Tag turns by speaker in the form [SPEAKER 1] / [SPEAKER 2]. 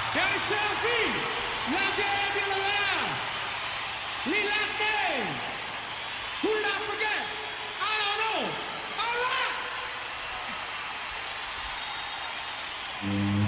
[SPEAKER 1] Gary Selfie, la gente de la Lilate. Who did I forget? I don't know. All right.